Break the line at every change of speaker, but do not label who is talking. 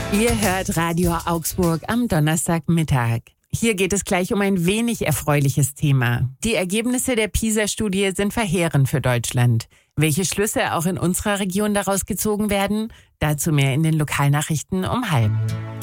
Ihr hört Radio Augsburg am Donnerstagmittag. Hier geht es gleich um ein wenig erfreuliches Thema. Die Ergebnisse der PISA-Studie sind verheerend für Deutschland. Welche Schlüsse auch in unserer Region daraus gezogen werden, dazu mehr in den Lokalnachrichten um 12:30.